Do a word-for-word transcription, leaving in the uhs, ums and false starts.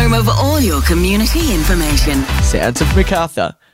home of all your community information. Sounds of Macarthur.